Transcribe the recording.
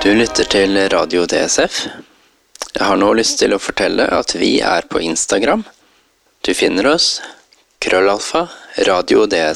Du lytter til Radio DSF. Jeg har nå lyst til å fortelle at vi på Instagram. Du finner oss @Radio DSF.